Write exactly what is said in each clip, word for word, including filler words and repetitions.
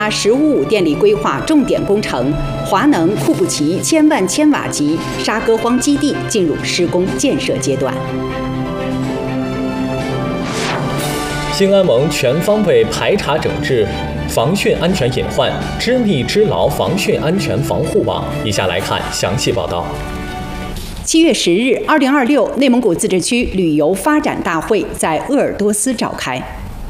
“十五五”电力规划重点工程华能库布齐千万千瓦级沙戈荒基地进入施工建设阶段。 兴安盟全方位排查整治防汛安全隐患，织密织牢防汛安全防护网。以下来看详细报道。 七月十日，二零二六内蒙古自治区旅游发展大会在鄂尔多斯召开。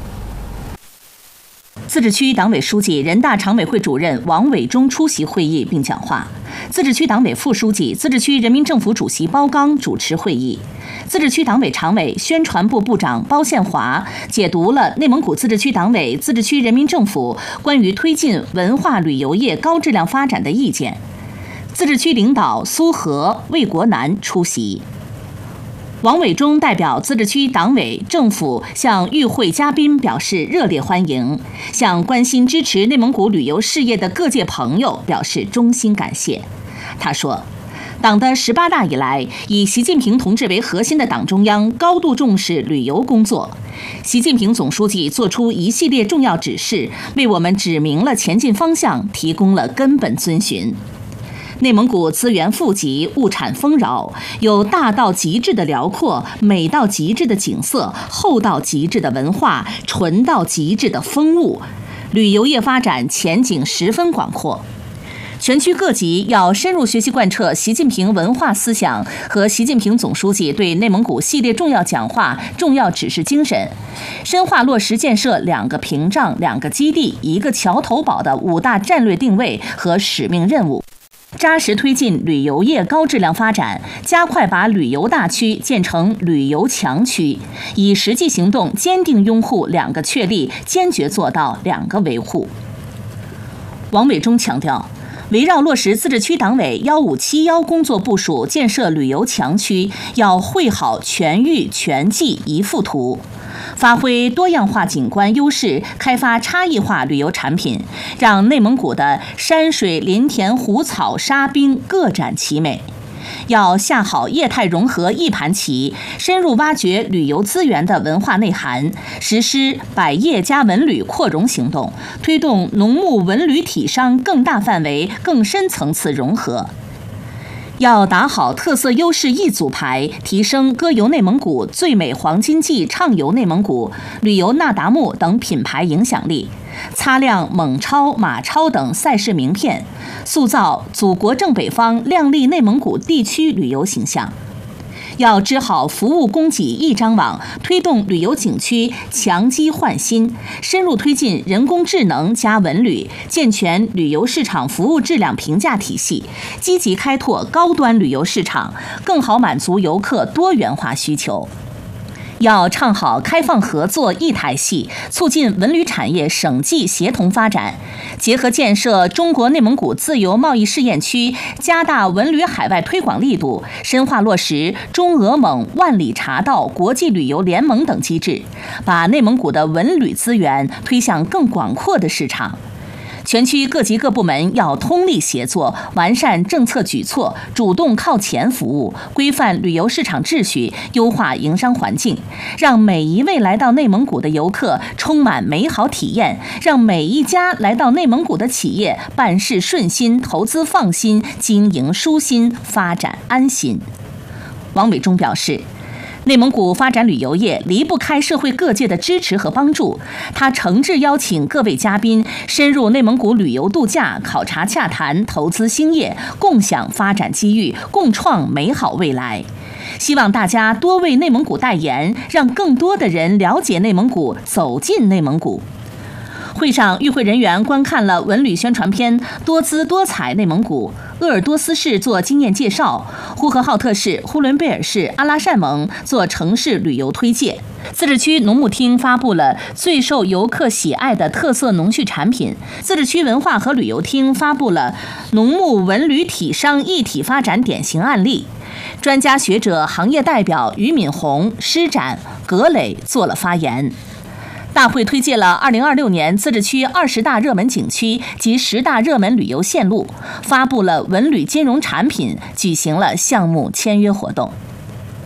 自治区党委书记、人大常委会主任王伟忠出席会议并讲话。自治区党委副书记、自治区人民政府主席包刚主持会议。自治区党委常委、宣传部部长包宪华解读了内蒙古自治区党委、自治区人民政府关于推进文化旅游业高质量发展的意见。自治区领导苏和、魏国南出席。王伟忠代表自治区党委政府向与会嘉宾表示热烈欢迎，向关心支持内蒙古旅游事业的各界朋友表示衷心感谢。他说，党的十八大以来，以习近平同志为核心的党中央高度重视旅游工作。习近平总书记作出一系列重要指示，为我们指明了前进方向，提供了根本遵循。内蒙古资源富集，物产丰饶，有大到极致的辽阔，美到极致的景色，厚到极致的文化，纯到极致的风物，旅游业发展前景十分广阔。全区各级要深入学习贯彻习近平文化思想和习近平总书记对内蒙古系列重要讲话、重要指示精神，深化落实建设两个屏障、两个基地、一个桥头堡的五大战略定位和使命任务。扎实推进旅游业高质量发展，加快把旅游大区建成旅游强区，以实际行动坚定拥护两个确立，坚决做到两个维护。王伟忠强调，围绕落实自治区党委“幺五七幺”工作部署，建设旅游强区，要绘好全域全季一幅图。发挥多样化景观优势，开发差异化旅游产品，让内蒙古的山水林田湖草沙滨各展其美。要下好业态融合一盘棋，深入挖掘旅游资源的文化内涵，实施百业加文旅扩容行动，推动农牧文旅体商更大范围、更深层次融合。要打好特色优势一组牌，提升歌游内蒙古、最美黄金季、畅游内蒙古、旅游那达慕等品牌影响力，擦亮蒙超、马超等赛事名片，塑造祖国正北方亮丽内蒙古地区旅游形象。要织好服务供给一张网，推动旅游景区强基换新，深入推进人工智能加文旅，健全旅游市场服务质量评价体系，积极开拓高端旅游市场，更好满足游客多元化需求。要唱好开放合作一台戏，促进文旅产业省际协同发展，结合建设中国内蒙古自由贸易试验区，加大文旅海外推广力度，深化落实中俄蒙万里茶道国际旅游联盟等机制，把内蒙古的文旅资源推向更广阔的市场。全区各级各部门要通力协作，完善政策举措，主动靠前服务，规范旅游市场秩序，优化营商环境，让每一位来到内蒙古的游客充满美好体验，让每一家来到内蒙古的企业办事顺心、投资放心、经营舒心、发展安心。王伟忠表示，内蒙古发展旅游业离不开社会各界的支持和帮助，他诚挚邀请各位嘉宾深入内蒙古旅游度假、考察洽谈、投资兴业，共享发展机遇，共创美好未来。希望大家多为内蒙古代言，让更多的人了解内蒙古，走进内蒙古。会上，与会人员观看了文旅宣传片《多姿多彩内蒙古》，鄂尔多斯市做经验介绍，呼和浩特市、呼伦贝尔市、阿拉善盟做城市旅游推介。自治区农牧厅发布了最受游客喜爱的特色农畜产品，自治区文化和旅游厅发布了农牧文旅体商一体发展典型案例。专家学者、行业代表俞敏洪、施展、葛磊做了发言。大会推介了二零二六年自治区二十大热门景区及十大热门旅游线路，发布了文旅金融产品，举行了项目签约活动。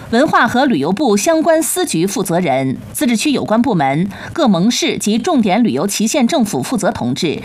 文化和旅游部相关司局负责人、自治区有关部门、各盟市及重点旅游旗县政府负责同志